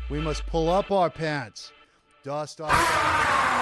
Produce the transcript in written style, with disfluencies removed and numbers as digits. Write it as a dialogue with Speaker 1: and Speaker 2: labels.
Speaker 1: We must pull up our pants, dust off.